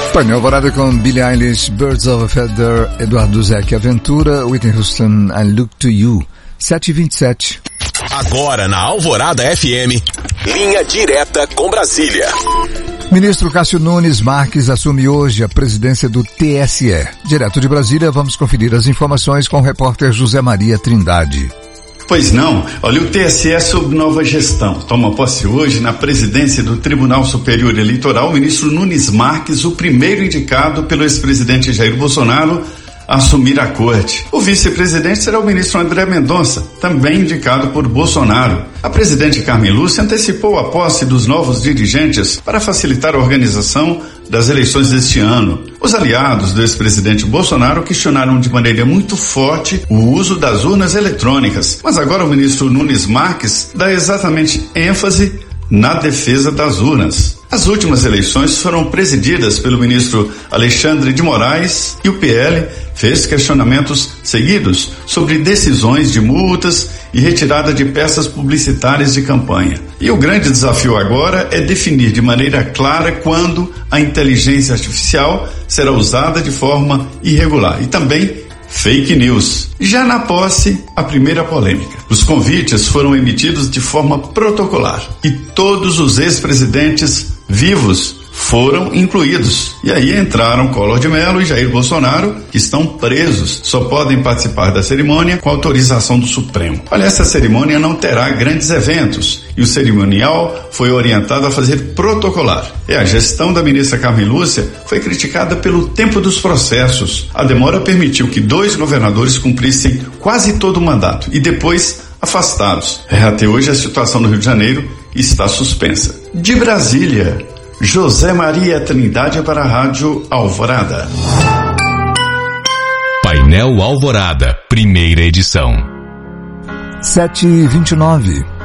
Painel Alvorada com Billie Eilish, Birds of a Feather, Eduardo Zeck, Aventura, Whitney Houston, I Look to You, 7h27. Agora na Alvorada FM, linha direta com Brasília. Ministro Cássio Nunes Marques assume hoje a presidência do TSE. Direto de Brasília, vamos conferir as informações com o repórter José Maria Trindade. Pois não, olha, o TSE sob nova gestão. Toma posse hoje na presidência do Tribunal Superior Eleitoral o ministro Nunes Marques, o primeiro indicado pelo ex-presidente Jair Bolsonaro a assumir a corte. O vice-presidente será o ministro André Mendonça, também indicado por Bolsonaro. A presidente Carmen Lúcia antecipou a posse dos novos dirigentes para facilitar a organização das eleições deste ano. Os aliados do ex-presidente Bolsonaro questionaram de maneira muito forte o uso das urnas eletrônicas, mas agora o ministro Nunes Marques dá exatamente ênfase na defesa das urnas. As últimas eleições foram presididas pelo ministro Alexandre de Moraes e o PL fez questionamentos seguidos sobre decisões de multas e retirada de peças publicitárias de campanha. E o grande desafio agora é definir de maneira clara quando a inteligência artificial será usada de forma irregular e também fake news. Já na posse, a primeira polêmica. Os convites foram emitidos de forma protocolar e todos os ex-presidentes vivos foram incluídos. E aí entraram Collor de Mello e Jair Bolsonaro, que estão presos. Só podem participar da cerimônia com autorização do Supremo. Olha, essa cerimônia não terá grandes eventos e o cerimonial foi orientado a fazer protocolar. A gestão da ministra Carmen Lúcia foi criticada pelo tempo dos processos. A demora permitiu que 2 governadores cumprissem quase todo o mandato e depois afastados. Até hoje a situação no Rio de Janeiro está suspensa. De Brasília, José Maria Trindade para a Rádio Alvorada. Painel Alvorada, primeira edição. 7h29.